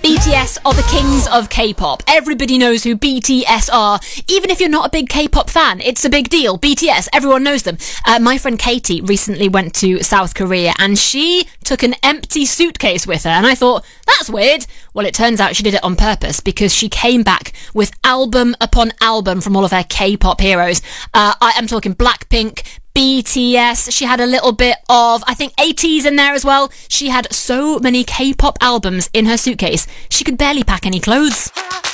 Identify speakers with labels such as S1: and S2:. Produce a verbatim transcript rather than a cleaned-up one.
S1: B T S are the kings of K-pop. Everybody knows who B T S are. Even if you're not a big K-pop fan, it's a big deal. B T S, everyone knows them. Uh, my friend Katie recently went to South Korea and she took an empty suitcase with her. And I thought, that's weird. Well, it turns out she did it on purpose because she came back with album upon album from all of her K-pop heroes. Uh, I am talking Blackpink, B T S, she had a little bit of, I think, eighties in there as well. She had so many K-pop albums in her suitcase, she could barely pack any clothes.